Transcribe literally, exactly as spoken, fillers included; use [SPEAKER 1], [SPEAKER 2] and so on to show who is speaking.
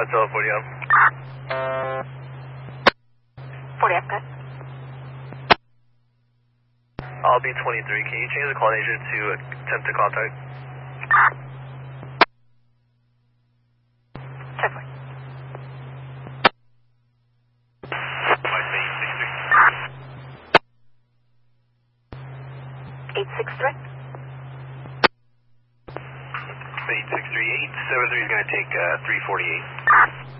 [SPEAKER 1] tell forty up.
[SPEAKER 2] forty up, good.
[SPEAKER 1] I'll be twenty-three. Can you change the call nature to attempt to contact?
[SPEAKER 2] ten four. eight six three.
[SPEAKER 1] eight six three, eight seven three is going to take uh, three forty-eight.